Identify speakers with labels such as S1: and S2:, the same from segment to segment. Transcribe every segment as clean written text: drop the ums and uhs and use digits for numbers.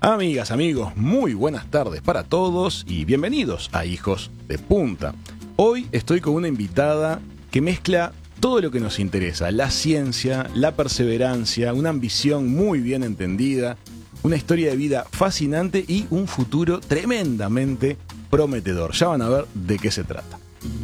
S1: Amigas, amigos, muy buenas tardes para todos y bienvenidos a Hijos de Punta. Hoy estoy con una invitada que mezcla todo lo que nos interesa: la ciencia, la perseverancia, una ambición muy bien entendida, una historia de vida fascinante y un futuro tremendamente prometedor. Ya van a ver de qué se trata.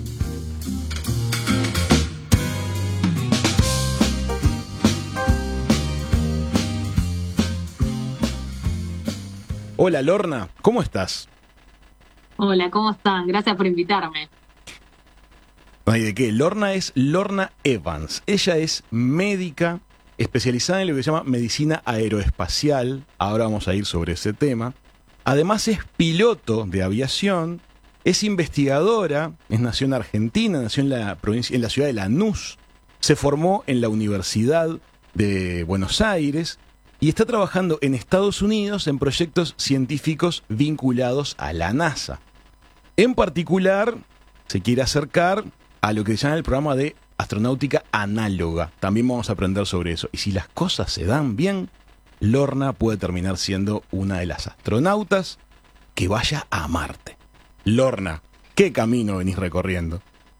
S1: Hola Lorna, ¿cómo estás?
S2: Hola, ¿cómo están? Gracias por invitarme.
S1: No hay de qué. Lorna es Lorna Evans. Ella es médica especializada en lo que se llama medicina aeroespacial. Ahora vamos a ir sobre ese tema. Además es piloto de aviación, es investigadora, nació en Argentina, nació en la provincia, en la ciudad de Lanús, se formó en la Universidad de Buenos Aires y está trabajando en Estados Unidos en proyectos científicos vinculados a la NASA. En particular, se quiere acercar a lo que se llama el programa de astronáutica análoga. También vamos a aprender sobre eso. Y si las cosas se dan bien, Lorna puede terminar siendo una de las astronautas que vaya a Marte. Lorna, ¿qué camino venís recorriendo?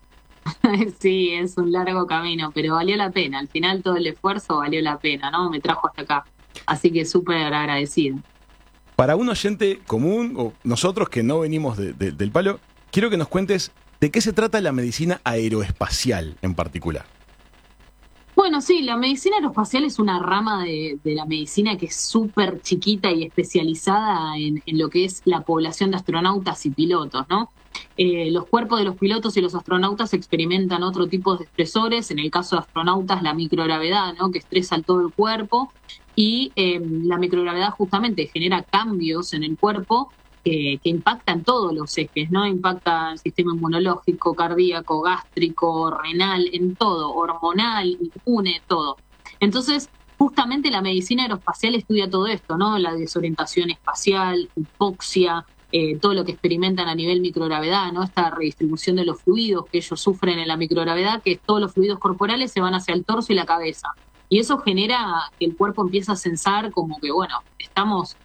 S2: Sí, es un largo camino, pero valió la pena. Al final todo el esfuerzo valió la pena, ¿no? Me trajo hasta acá. Así que súper agradecida.
S1: Para un oyente común, o nosotros que no venimos del palo, quiero que nos cuentes de qué se trata la medicina aeroespacial en particular.
S2: Bueno, sí, la medicina aeroespacial es una rama de la medicina que es súper chiquita y especializada en lo que es la población de astronautas y pilotos, ¿no? Los cuerpos de los pilotos y los astronautas experimentan otro tipo de estresores. En el caso de astronautas, la microgravedad, ¿no? Que estresa todo el cuerpo. Y la microgravedad justamente genera cambios en el cuerpo que impactan todos los ejes, ¿no? Impacta el sistema inmunológico, cardíaco, gástrico, renal, en todo, hormonal, inmune, todo. Entonces, justamente la medicina aeroespacial estudia todo esto, ¿no? La desorientación espacial, hipoxia, todo lo que experimentan a nivel microgravedad, ¿no? Esta redistribución de los fluidos que ellos sufren en la microgravedad, que todos los fluidos corporales se van hacia el torso y la cabeza. Y eso genera que el cuerpo empiece a sensar como que, bueno, estamos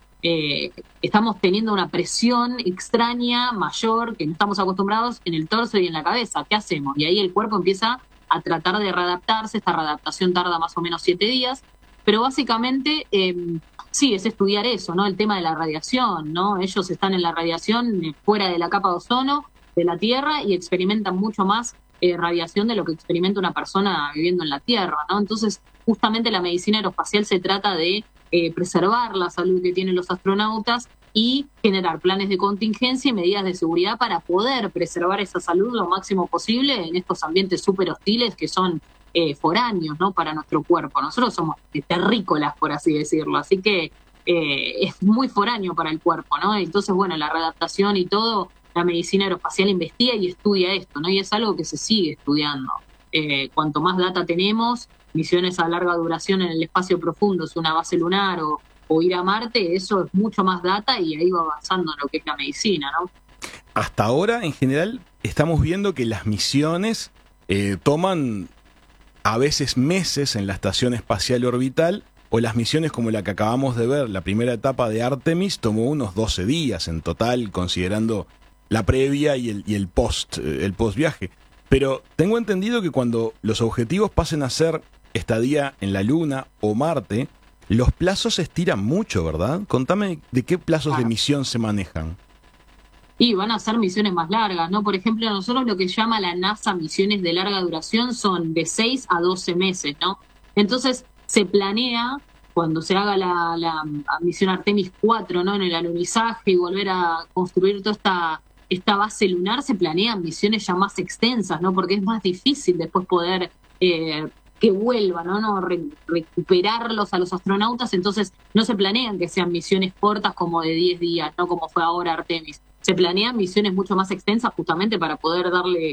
S2: teniendo una presión extraña, mayor, que no estamos acostumbrados en el torso y en la cabeza. ¿Qué hacemos? Y ahí el cuerpo empieza a tratar de readaptarse. Esta readaptación tarda más o menos 7 días, pero básicamente sí, es estudiar eso, ¿no? El tema de la radiación, ¿no? Ellos están en la radiación fuera de la capa de ozono de la Tierra y experimentan mucho más radiación de lo que experimenta una persona viviendo en la Tierra, ¿no? Entonces, justamente la medicina aeroespacial se trata de preservar la salud que tienen los astronautas y generar planes de contingencia y medidas de seguridad para poder preservar esa salud lo máximo posible en estos ambientes súper hostiles que son foráneos, ¿no? Para nuestro cuerpo. Nosotros somos terrícolas, por así decirlo, así que es muy foráneo para el cuerpo, ¿no? Entonces, bueno, la readaptación y todo, la medicina aeroespacial investiga y estudia esto, ¿no? Y es algo que se sigue estudiando. Cuanto más data tenemos, misiones a larga duración en el espacio profundo, es una base lunar o ir a Marte, eso es mucho más data y ahí va avanzando en lo que es la medicina, ¿no?
S1: Hasta ahora, en general, estamos viendo que las misiones toman a veces meses en la estación espacial orbital, o las misiones como la que acabamos de ver, la primera etapa de Artemis, tomó unos 12 días en total, considerando la previa y el post viaje. Pero tengo entendido que cuando los objetivos pasen a ser estadía en la Luna o Marte, los plazos se estiran mucho, ¿verdad? Contame de qué plazos de misión se manejan.
S2: Y van a ser misiones más largas, ¿no? Por ejemplo, nosotros lo que llama la NASA misiones de larga duración son de 6 a 12 meses, ¿no? Entonces, se planea, cuando se haga la misión Artemis 4, ¿no? En el alunizaje y volver a construir toda esta base lunar, se planean misiones ya más extensas, ¿no? Porque es más difícil después poder que vuelvan, ¿no? Recuperarlos a los astronautas. Entonces no se planean que sean misiones cortas como de 10 días, ¿no? Como fue ahora Artemis. Se planean misiones mucho más extensas justamente para poder darle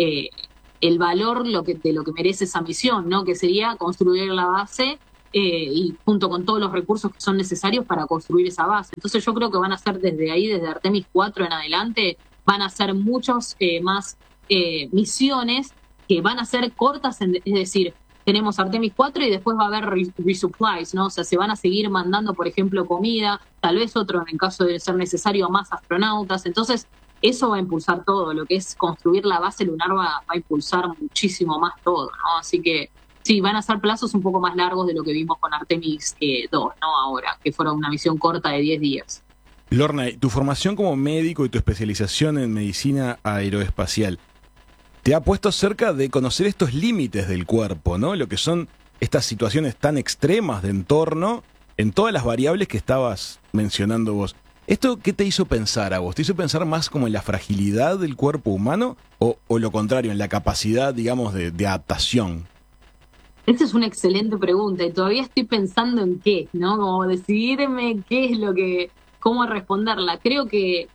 S2: el valor de lo que merece esa misión, ¿no? Que sería construir la base y junto con todos los recursos que son necesarios para construir esa base. Entonces yo creo que van a ser desde ahí, desde Artemis 4 en adelante, van a ser muchos más misiones que van a ser cortas, es decir, tenemos Artemis 4 y después va a haber resupplies, ¿no? O sea, se van a seguir mandando, por ejemplo, comida, tal vez otro en caso de ser necesario más astronautas. Entonces, eso va a impulsar todo. Lo que es construir la base lunar va a impulsar muchísimo más todo, ¿no? Así que sí, van a ser plazos un poco más largos de lo que vimos con Artemis 2, ¿no? Ahora, que fueron una misión corta de 10 días.
S1: Lorna, tu formación como médico y tu especialización en medicina aeroespacial te ha puesto cerca de conocer estos límites del cuerpo, ¿no? Lo que son estas situaciones tan extremas de entorno en todas las variables que estabas mencionando vos. ¿Esto qué te hizo pensar a vos? ¿Te hizo pensar más como en la fragilidad del cuerpo humano o lo contrario, en la capacidad, digamos, de adaptación?
S2: Esta es una excelente pregunta y todavía estoy pensando en qué, ¿no? Como decidirme qué es lo que, cómo responderla. Creo que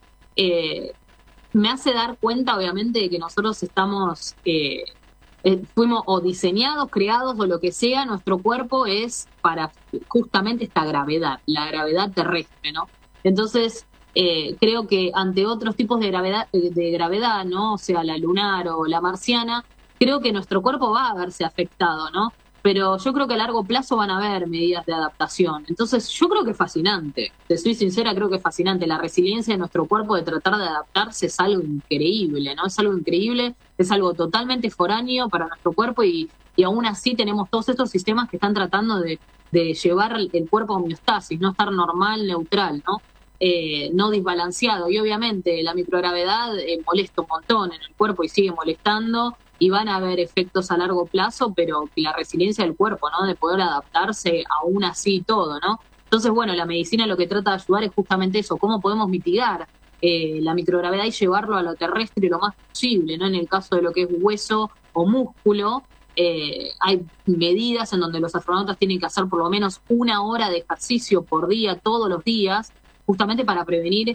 S2: me hace dar cuenta, obviamente, de que nosotros estamos, fuimos o diseñados, creados o lo que sea, nuestro cuerpo es para justamente esta gravedad, la gravedad terrestre, ¿no? Entonces, creo que ante otros tipos de gravedad, ¿no? O sea, la lunar o la marciana, creo que nuestro cuerpo va a verse afectado, ¿no? Pero yo creo que a largo plazo van a haber medidas de adaptación. Entonces, yo creo que es fascinante. Te soy sincera, creo que es fascinante. La resiliencia de nuestro cuerpo de tratar de adaptarse es algo increíble, ¿no? Es algo increíble, es algo totalmente foráneo para nuestro cuerpo y aún así tenemos todos estos sistemas que están tratando de llevar el cuerpo a homeostasis, no estar normal, neutral, ¿no? No desbalanceado. Y obviamente la microgravedad molesta un montón en el cuerpo y sigue molestando. Y van a haber efectos a largo plazo, pero la resiliencia del cuerpo, ¿no? De poder adaptarse aún así todo, ¿no? Entonces, bueno, la medicina lo que trata de ayudar es justamente eso, cómo podemos mitigar la microgravedad y llevarlo a lo terrestre lo más posible, ¿no? En el caso de lo que es hueso o músculo, hay medidas en donde los astronautas tienen que hacer por lo menos 1 hora de ejercicio por día, todos los días, justamente para prevenir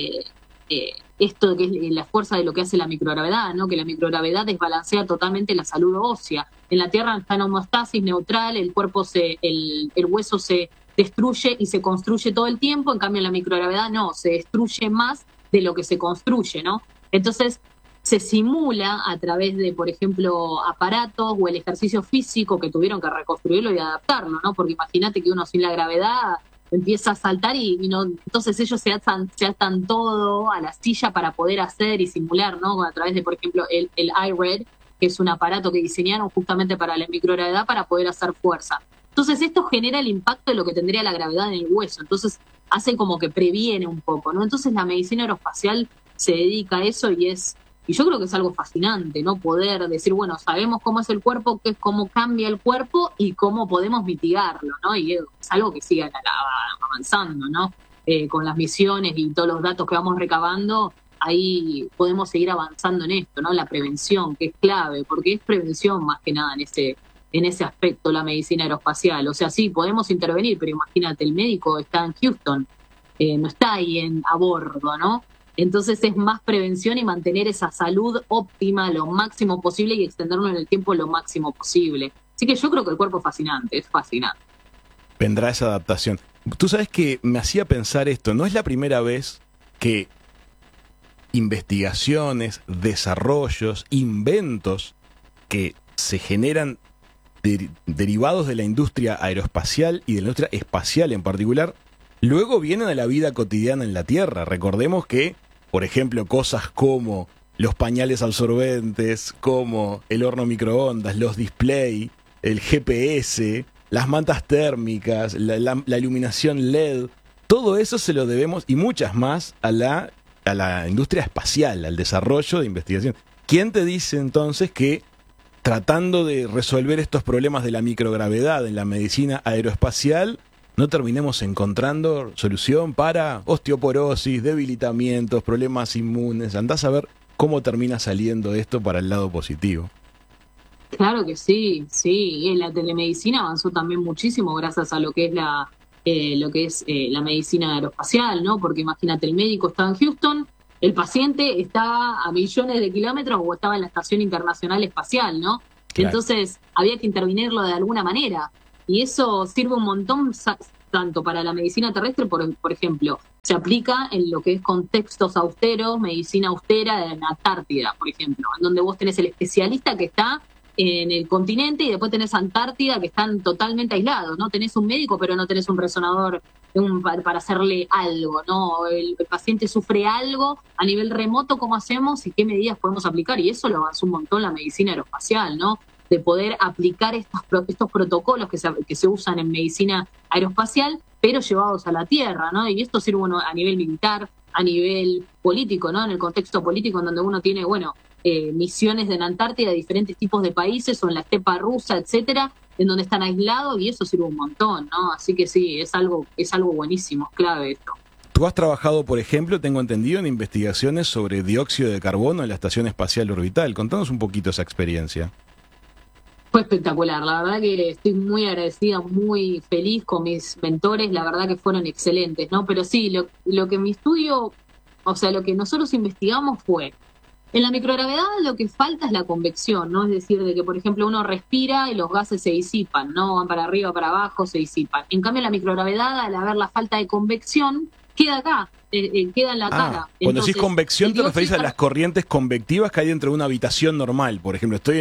S2: esto que es la fuerza de lo que hace la microgravedad, ¿no? Que la microgravedad desbalancea totalmente la salud ósea. En la Tierra está en homeostasis neutral, el cuerpo el hueso se destruye y se construye todo el tiempo, en cambio en la microgravedad no, se destruye más de lo que se construye, ¿no? Entonces se simula a través de, por ejemplo, aparatos o el ejercicio físico que tuvieron que reconstruirlo y adaptarlo, ¿no? Porque imagínate que uno sin la gravedad empieza a saltar y no, entonces ellos se atan todo a la silla para poder hacer y simular, ¿no? A través de, por ejemplo, el iRed, que es un aparato que diseñaron justamente para la microgravedad para poder hacer fuerza. Entonces esto genera el impacto de lo que tendría la gravedad en el hueso, entonces hace como que previene un poco, ¿no? Entonces la medicina aeroespacial se dedica a eso y yo creo que es algo fascinante, ¿no? Poder decir, bueno, sabemos cómo es el cuerpo, qué es cómo cambia el cuerpo y cómo podemos mitigarlo, ¿no? Y es algo que sigue avanzando, ¿no? Con las misiones y todos los datos que vamos recabando, ahí podemos seguir avanzando en esto, ¿no? La prevención, que es clave, porque es prevención más que nada en ese aspecto la medicina aeroespacial. O sea, sí, podemos intervenir, pero imagínate, el médico está en Houston, no está ahí a bordo, ¿no? Entonces es más prevención y mantener esa salud óptima lo máximo posible y extenderlo en el tiempo lo máximo posible. Así que yo creo que el cuerpo es fascinante.
S1: Vendrá esa adaptación. Tú sabes que me hacía pensar esto, no es la primera vez que investigaciones, desarrollos, inventos que se generan derivados de la industria aeroespacial y de la industria espacial en particular, luego vienen a la vida cotidiana en la Tierra. Recordemos que, por ejemplo, cosas como los pañales absorbentes, como el horno microondas, los display, el GPS, las mantas térmicas, la iluminación LED, todo eso se lo debemos, y muchas más, a la industria espacial, al desarrollo de investigación. ¿Quién te dice entonces que tratando de resolver estos problemas de la microgravedad en la medicina aeroespacial no terminemos encontrando solución para osteoporosis, debilitamientos, problemas inmunes? Andás a ver cómo termina saliendo esto para el lado positivo.
S2: Claro que sí, sí. La telemedicina avanzó también muchísimo gracias a lo que es la medicina aeroespacial, ¿no? Porque imagínate, el médico está en Houston, el paciente está a millones de kilómetros o estaba en la Estación Internacional Espacial, ¿no? Claro. Entonces había que intervenirlo de alguna manera. Y eso sirve un montón tanto para la medicina terrestre, por ejemplo, se aplica en lo que es contextos austeros, medicina austera en Antártida, por ejemplo, en donde vos tenés el especialista que está en el continente, y después tenés Antártida, que están totalmente aislados, ¿no? Tenés un médico, pero no tenés un resonador para hacerle algo, ¿no? El paciente sufre algo a nivel remoto, ¿cómo hacemos y qué medidas podemos aplicar? Y eso lo avanzó un montón la medicina aeroespacial, ¿no? De poder aplicar estos protocolos que se usan en medicina aeroespacial, pero llevados a la Tierra, ¿no? Y esto sirve, bueno, a nivel militar, a nivel político, ¿no? En el contexto político, en donde uno tiene, bueno, misiones en Antártida de diferentes tipos de países o en la estepa rusa, etcétera, en donde están aislados, y eso sirve un montón, ¿no? Así que sí, es algo buenísimo, es clave esto.
S1: Tú has trabajado, por ejemplo, tengo entendido, en investigaciones sobre dióxido de carbono en la Estación Espacial Orbital. Contanos un poquito esa experiencia.
S2: Fue espectacular, la verdad que estoy muy agradecida, muy feliz con mis mentores, la verdad que fueron excelentes, ¿no? Pero sí, lo que mi estudio, o sea, lo que nosotros investigamos fue, en la microgravedad lo que falta es la convección, ¿no? Es decir, de que, por ejemplo, uno respira y los gases se disipan, ¿no? Van para arriba, para abajo, se disipan. En cambio, la microgravedad, al haber la falta de convección, queda acá, queda en la cara.
S1: Cuando decís convección, te referís a las corrientes convectivas que hay dentro de una habitación normal. Por ejemplo, estoy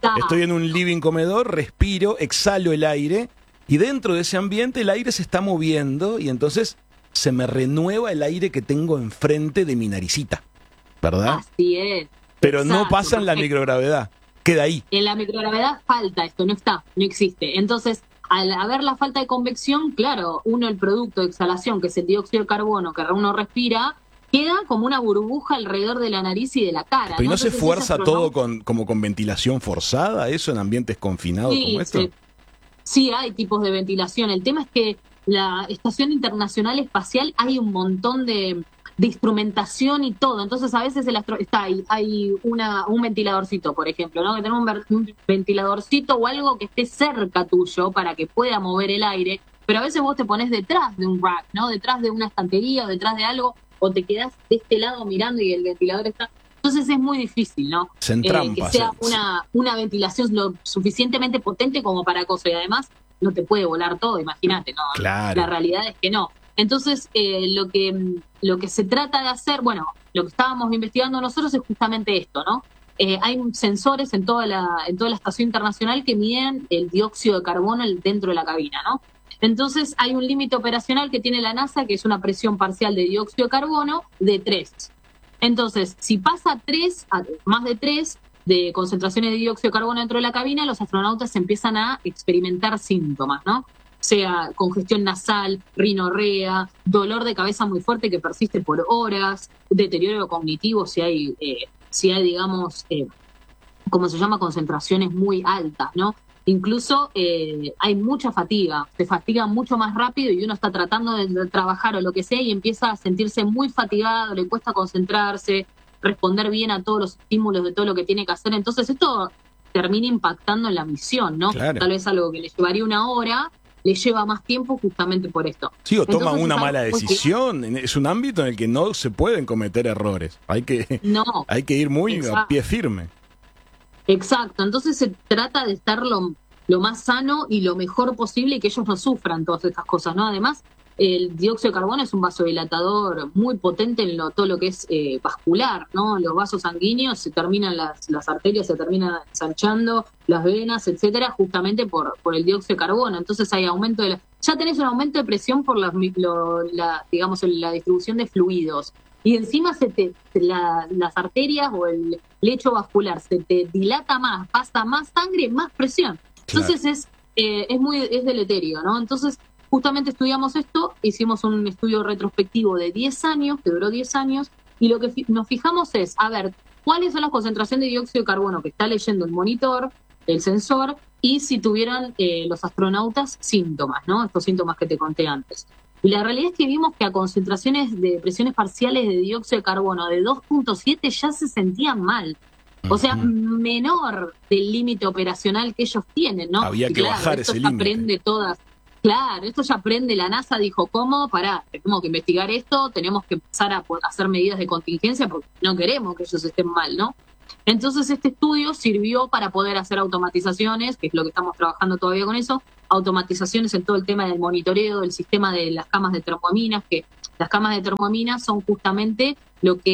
S1: en un living comedor, respiro, exhalo el aire, y dentro de ese ambiente el aire se está moviendo, y entonces se me renueva el aire que tengo enfrente de mi naricita, ¿verdad?
S2: Así es.
S1: Pero no pasa en la microgravedad, queda ahí.
S2: En la microgravedad falta esto, no está, no existe. Entonces, al haber la falta de convección, claro, el producto de exhalación, que es el dióxido de carbono que uno respira, queda como una burbuja alrededor de la nariz y de la cara.
S1: ¿Pero no se fuerza todo como con ventilación forzada, eso en ambientes confinados como esto?
S2: Sí, hay tipos de ventilación. El tema es que la Estación Internacional Espacial hay un montón de instrumentación y todo. Entonces, a veces está ahí, hay un ventiladorcito, por ejemplo, ¿no? Que tenemos un ventiladorcito o algo que esté cerca tuyo para que pueda mover el aire, pero a veces vos te pones detrás de un rack, ¿no? Detrás de una estantería o detrás de algo, o te quedás de este lado mirando y el ventilador está... Entonces es muy difícil, ¿no?
S1: Se entrampa,
S2: que sea una ventilación lo suficientemente potente como para cosas, y además no te puede volar todo, imagínate, ¿no?
S1: Claro.
S2: La realidad es que no. Entonces, lo que se trata de hacer, bueno, lo que estábamos investigando nosotros es justamente esto, ¿no? Hay sensores en toda la estación internacional que miden el dióxido de carbono dentro de la cabina, ¿no? Entonces, hay un límite operacional que tiene la NASA, que es una presión parcial de dióxido de carbono de 3. Entonces, si pasa más de 3 de concentraciones de dióxido de carbono dentro de la cabina, los astronautas empiezan a experimentar síntomas, ¿no? Sea congestión nasal, rinorrea, dolor de cabeza muy fuerte que persiste por horas, deterioro cognitivo si hay digamos, ¿cómo se llama? Concentraciones muy altas, ¿no? Incluso hay mucha fatiga, se fatiga mucho más rápido y uno está tratando de trabajar o lo que sea y empieza a sentirse muy fatigado, le cuesta concentrarse, responder bien a todos los estímulos de todo lo que tiene que hacer. Entonces esto termina impactando en la misión, ¿no?
S1: Claro.
S2: Tal vez algo que le llevaría 1 hora le lleva más tiempo justamente por esto.
S1: Sí, o toman una mala decisión. Es un ámbito en el que no se pueden cometer errores. Hay que ir muy a pie firme.
S2: Exacto. Entonces se trata de estar lo más sano y lo mejor posible y que ellos no sufran todas estas cosas, ¿no? Además, el dióxido de carbono es un vasodilatador muy potente en todo lo que es vascular, ¿no? Los vasos sanguíneos se terminan, las arterias se terminan ensanchando, las venas, etcétera, justamente por el dióxido de carbono. Entonces hay aumento ya tenés un aumento de presión por digamos, la distribución de fluidos. Y encima las arterias o el lecho vascular se te dilata más, pasa más sangre, más presión. Entonces es deleterio, ¿no? Entonces, justamente estudiamos esto, hicimos un estudio retrospectivo de 10 años, que duró 10 años, y lo que nos fijamos es, a ver, cuáles son las concentraciones de dióxido de carbono que está leyendo el monitor, el sensor, y si tuvieran los astronautas síntomas, ¿no? Estos síntomas que te conté antes. Y la realidad es que vimos que a concentraciones de presiones parciales de dióxido de carbono de 2.7 ya se sentían mal. O sea, menor del límite operacional que ellos tienen, ¿no?
S1: Había que bajar ese límite.
S2: Claro, esto ya aprende la NASA, dijo, ¿cómo? Tenemos que investigar esto, tenemos que empezar a hacer medidas de contingencia porque no queremos que ellos estén mal, ¿no? Entonces este estudio sirvió para poder hacer automatizaciones, que es lo que estamos trabajando todavía con eso, automatizaciones en todo el tema del monitoreo, del sistema de las camas de termoaminas, que las camas de termoaminas son justamente lo que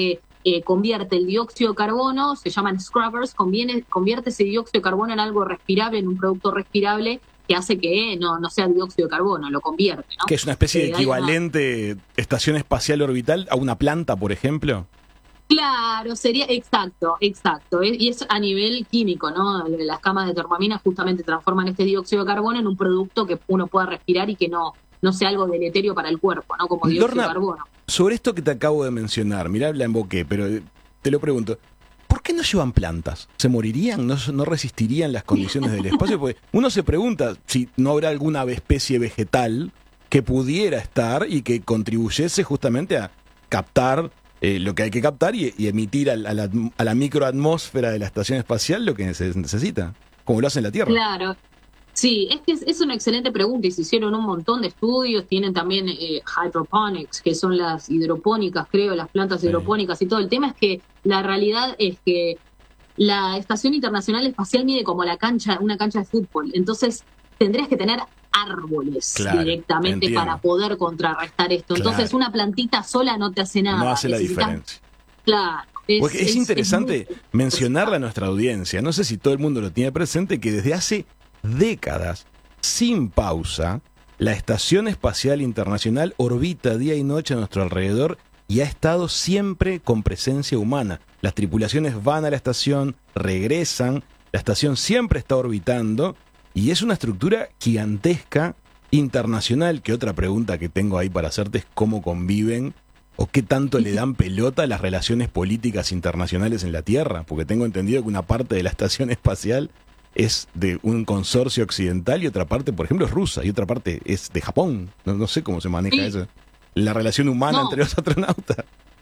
S2: convierte el dióxido de carbono, se llaman scrubbers, convierte ese dióxido de carbono en algo respirable, en un producto respirable que hace que no sea dióxido de carbono, lo convierte, ¿no?
S1: Que es una especie de equivalente estación espacial orbital a una planta, por ejemplo.
S2: Claro, sería exacto. Y es a nivel químico, ¿no? Las camas de termomina justamente transforman este dióxido de carbono en un producto que uno pueda respirar y que no sea algo deleterio para el cuerpo, ¿no? Como dióxido
S1: Lorna,
S2: de carbono.
S1: Sobre esto que te acabo de mencionar, mirá, la emboqué, pero te lo pregunto. ¿Por qué no llevan plantas? ¿Se morirían? ¿No resistirían las condiciones del espacio? Porque uno se pregunta si no habrá alguna especie vegetal que pudiera estar y que contribuyese justamente a captar lo que hay que captar y emitir a la microatmósfera de la estación espacial lo que se necesita, como lo hace en la Tierra.
S2: Claro. Sí, es que es una excelente pregunta y se hicieron un montón de estudios, tienen también hydroponics, que son las hidropónicas, creo, las plantas hidropónicas y todo. El tema es que la realidad es que la Estación Internacional Espacial mide como una cancha de fútbol, entonces tendrías que tener árboles directamente para poder contrarrestar esto. Entonces una plantita sola no te hace nada.
S1: No hace la diferencia.
S2: Claro.
S1: Es interesante mencionarle a nuestra audiencia, no sé si todo el mundo lo tiene presente, que desde hace décadas, sin pausa, la Estación Espacial Internacional orbita día y noche a nuestro alrededor y ha estado siempre con presencia humana. Las tripulaciones van a la estación, regresan, la estación siempre está orbitando y es una estructura gigantesca, internacional, que otra pregunta que tengo ahí para hacerte es cómo conviven o qué tanto le dan pelota a las relaciones políticas internacionales en la Tierra, porque tengo entendido que una parte de la estación espacial es de un consorcio occidental y otra parte, por ejemplo, es rusa y otra parte es de Japón. No sé cómo se maneja eso. La relación humana entre los astronautas.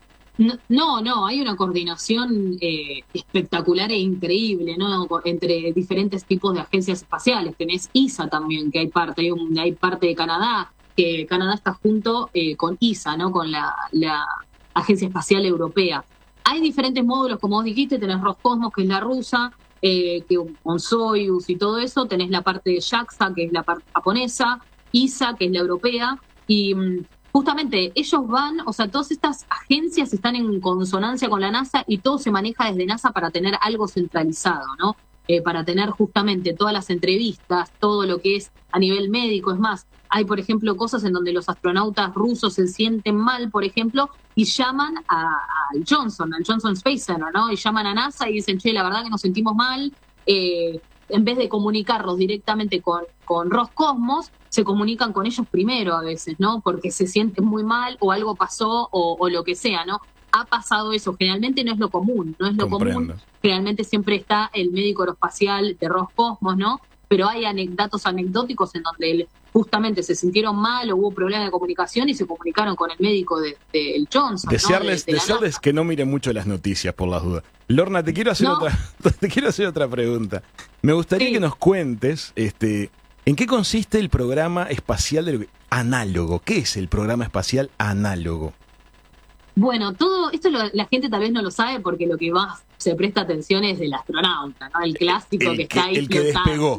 S2: No, hay una coordinación espectacular e increíble, ¿no? Entre diferentes tipos de agencias espaciales. Tenés ESA también, que hay parte de Canadá, que Canadá está junto con ESA, ¿no? Con la Agencia Espacial Europea. Hay diferentes módulos, como vos dijiste, tenés Roscosmos, que es la rusa, que con Soyuz y todo eso, tenés la parte de JAXA, que es la parte japonesa, ESA, que es la europea, y justamente ellos van, o sea, todas estas agencias están en consonancia con la NASA y todo se maneja desde NASA para tener algo centralizado, ¿no? Para tener justamente todas las entrevistas, todo lo que es a nivel médico. Es más, hay, por ejemplo, cosas en donde los astronautas rusos se sienten mal, por ejemplo, y llaman al Johnson Space Center, ¿no? Y llaman a NASA y dicen, che, la verdad que nos sentimos mal. En vez de comunicarlos directamente con Roscosmos, se comunican con ellos primero a veces, ¿no? Porque se sienten muy mal o algo pasó o lo que sea, ¿no? Ha pasado eso. Generalmente no es lo común, común. Generalmente siempre está el médico aeroespacial de Roscosmos, ¿no? Pero hay datos anecdóticos en donde justamente se sintieron mal o hubo problemas de comunicación y se comunicaron con el médico del Johnson.
S1: Desearles que no miren mucho las noticias por las dudas. Lorna, te quiero hacer otra pregunta. Me gustaría que nos cuentes ¿en qué consiste el programa espacial análogo? ¿Qué es el programa espacial análogo?
S2: Bueno, todo esto la gente tal vez no lo sabe porque lo que más se presta atención es del astronauta, ¿no? El clásico que está ahí
S1: flotando. El que despegó.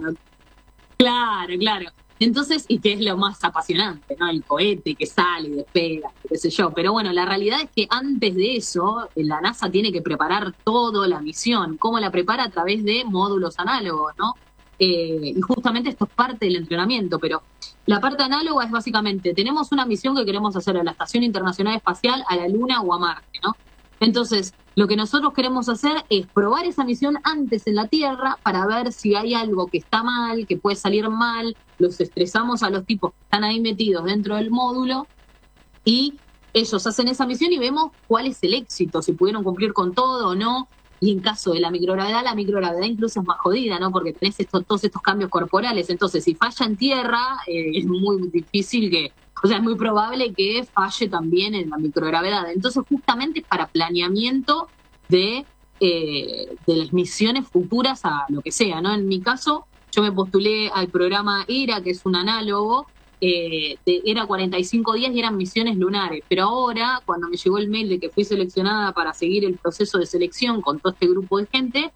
S2: Claro. Entonces, y que es lo más apasionante, ¿no? El cohete que sale y despega, qué sé yo. Pero bueno, la realidad es que antes de eso, la NASA tiene que preparar toda la misión. ¿Cómo la prepara? A través de módulos análogos, ¿no? Y justamente esto es parte del entrenamiento, pero la parte análoga es básicamente, tenemos una misión que queremos hacer a la Estación Internacional Espacial, a la Luna o a Marte, ¿no? Entonces, lo que nosotros queremos hacer es probar esa misión antes en la Tierra para ver si hay algo que está mal, que puede salir mal, los estresamos a los tipos que están ahí metidos dentro del módulo y ellos hacen esa misión y vemos cuál es el éxito, si pudieron cumplir con todo o no. Y en caso de la microgravedad incluso es más jodida, ¿no? Porque tenés todos estos cambios corporales. Entonces, si falla en tierra, es muy difícil es muy probable que falle también en la microgravedad. Entonces, justamente es para planeamiento de las misiones futuras a lo que sea, ¿no? En mi caso, yo me postulé al programa ERA, que es un análogo, era 45 días y eran misiones lunares, pero ahora cuando me llegó el mail de que fui seleccionada para seguir el proceso de selección con todo este grupo de gente,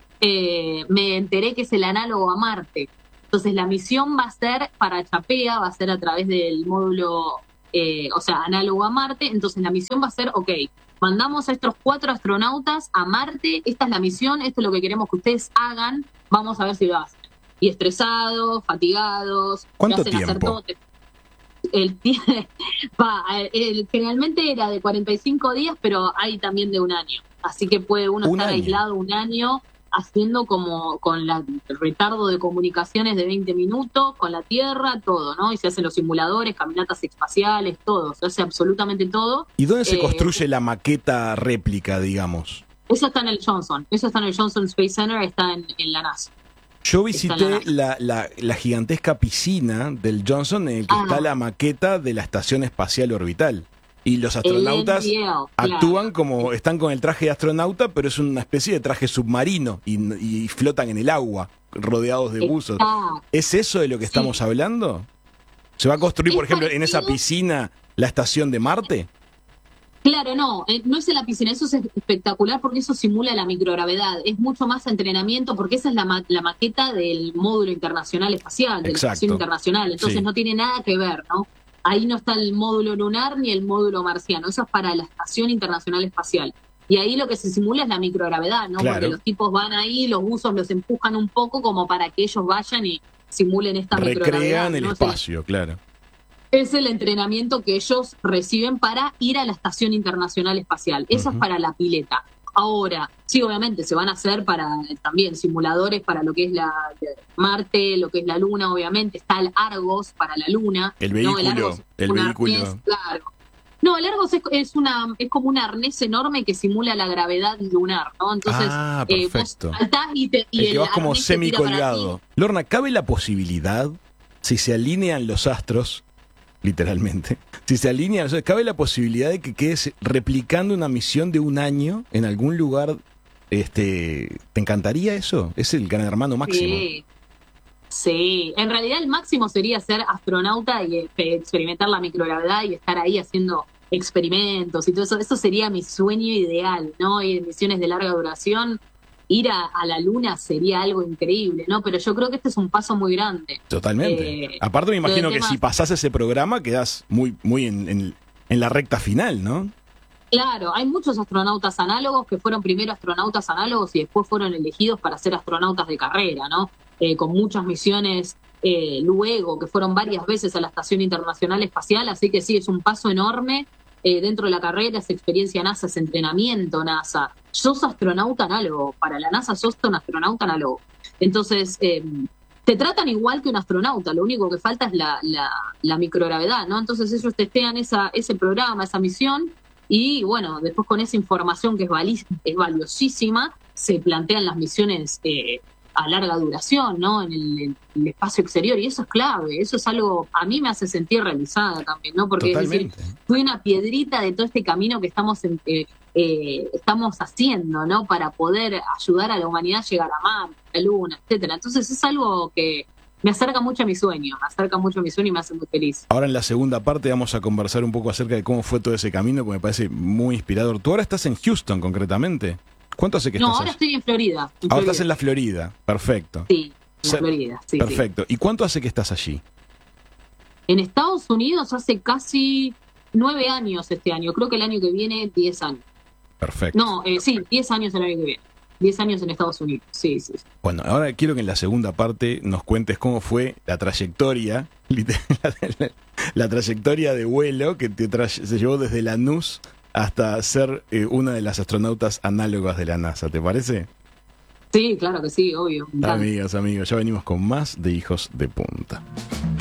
S2: me enteré que es el análogo a Marte. Entonces la misión va a ser para Chapea, va a ser a través del módulo, análogo a Marte. Entonces la misión va a ser, mandamos a estos 4 astronautas a Marte, esta es la misión, esto es lo que queremos que ustedes hagan, vamos a ver si lo hacen. Y estresados, fatigados,
S1: ¿cuánto
S2: hacen hacer
S1: tiempo?
S2: todo. Generalmente era de 45 días, pero hay también de un año. Así que puede uno estar aislado un año haciendo como con el retardo de comunicaciones de 20 minutos, con la Tierra, todo, ¿no? Y se hacen los simuladores, caminatas espaciales, todo, se hace absolutamente todo.
S1: ¿Y dónde se construye la maqueta réplica, digamos?
S2: Eso está en el Johnson Space Center, está en la NASA.
S1: Yo visité la gigantesca piscina del Johnson en el que está la maqueta de la Estación Espacial Orbital. Y los astronautas actúan como, están con el traje de astronauta, pero es una especie de traje submarino y flotan en el agua, rodeados de buzos. ¿Es eso de lo que estamos hablando? ¿Se va a construir, por ejemplo, en esa piscina la estación de Marte?
S2: Claro, no es en la piscina, eso es espectacular porque eso simula la microgravedad, es mucho más entrenamiento porque esa es la maqueta del módulo internacional espacial, de la estación internacional, entonces no tiene nada que ver, ¿no? Ahí no está el módulo lunar ni el módulo marciano, eso es para la Estación Internacional Espacial. Y ahí lo que se simula es la microgravedad, ¿no? Porque los tipos van ahí, los buzos los empujan un poco como para que ellos vayan y simulen esta microgravedad.
S1: Recrean el espacio, claro.
S2: Es el entrenamiento que ellos reciben para ir a la Estación Internacional Espacial. Eso es para la pileta. Ahora, sí, obviamente, se van a hacer para también simuladores para lo que es la Marte, lo que es la Luna, obviamente. Está el Argos para la Luna.
S1: El vehículo. El vehículo.
S2: Arnés, claro. No, el Argos es como un arnés enorme que simula la gravedad lunar, ¿no? Entonces,
S1: perfecto.
S2: Vos saltás y
S1: el que vas como semicolgado. Lorna, ¿cabe la posibilidad, si se alinean los astros, literalmente, si se alinean, cabe la posibilidad de que quedes replicando una misión de un año en algún lugar? ¿Te encantaría eso? Es el gran hermano máximo.
S2: Sí, en realidad el máximo sería ser astronauta y experimentar la microgravedad y estar ahí haciendo experimentos y todo eso. Eso sería mi sueño ideal, ¿no? Y en misiones de larga duración, ir a la Luna sería algo increíble, ¿no? Pero yo creo que este es un paso muy grande.
S1: Totalmente. Aparte me imagino que si pasás ese programa quedás muy en la recta final, ¿no?
S2: Claro, hay muchos astronautas análogos que fueron primero astronautas análogos y después fueron elegidos para ser astronautas de carrera, ¿no? Con muchas misiones luego, que fueron varias veces a la Estación Internacional Espacial, así que sí, es un paso enorme dentro de la carrera, es experiencia NASA, es entrenamiento NASA. Sos astronauta análogo, para la NASA sos un astronauta análogo. Entonces, te tratan igual que un astronauta, lo único que falta es la microgravedad, ¿no? Entonces ellos testean ese programa, esa misión, y bueno, después con esa información que es valiosísima, se plantean las misiones a larga duración, ¿no? En el espacio exterior, y eso es clave, eso es algo, a mí me hace sentir realizada también, ¿no? Porque es decir, fui una piedrita de todo este camino que estamos haciendo, ¿no? Para poder ayudar a la humanidad a llegar a Marte, a la Luna, etcétera. Entonces es algo que me acerca mucho a mi sueño, y me hace muy feliz.
S1: Ahora en la segunda parte vamos a conversar un poco acerca de cómo fue todo ese camino, que me parece muy inspirador. Tú ahora estás en Houston, concretamente. ¿Cuánto hace que estás?
S2: No, ahora estoy en Florida.
S1: Ahora estás en la Florida, perfecto.
S2: Sí, en la Florida, sí.
S1: Perfecto. ¿Y cuánto hace que estás allí?
S2: En Estados Unidos hace casi 9 años este año. Creo que el año que viene 10 años.
S1: Perfecto.
S2: No, sí, 10 años el año que viene. 10 años en Estados Unidos, sí.
S1: Bueno, ahora quiero que en la segunda parte nos cuentes cómo fue la trayectoria, la trayectoria de vuelo que se llevó desde Lanús hasta ser una de las astronautas análogas de la NASA, ¿te parece?
S2: Sí, claro que sí, obvio.
S1: Amigas, amigos, ya venimos con más de Hijos de Punta.